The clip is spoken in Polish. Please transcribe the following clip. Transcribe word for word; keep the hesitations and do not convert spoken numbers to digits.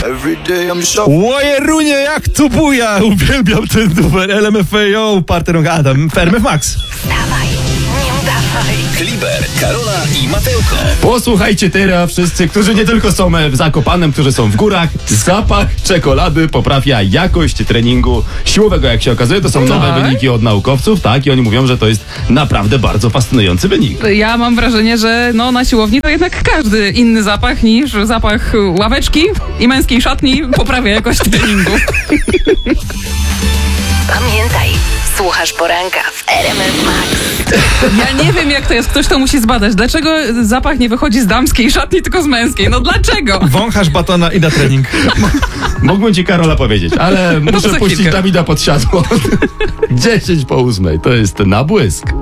Łojerunie, jak tu buja! Uwielbiam ten numer. L M F A O, Partner Adam, Fermef Max. Wstawaj, nie udawaj. Kliber, Karola i Mateuko. Posłuchajcie teraz wszyscy, którzy nie tylko są w Zakopanem, którzy są w górach. Zapach czekolady poprawia jakość treningu siłowego, jak się okazuje. To są nowe Tak? wyniki od naukowców, tak? I oni mówią, że to jest naprawdę bardzo fascynujący wynik. Ja mam wrażenie, że no, na siłowni to jednak każdy inny zapach niż zapach ławeczki i męskiej szatni poprawia jakość treningu. Pamiętaj, słuchasz poranka w R M F Max. Ja nie wiem, jak to jest. Ktoś to musi zbadać. Dlaczego zapach nie wychodzi z damskiej szatni, tylko z męskiej? No dlaczego? Wąchasz batona i na trening. Mógłbym ci, Karola, powiedzieć, ale muszę za puścić chwilkę. Dawida pod siadło. dziesięć po ósmej, to jest na błysk.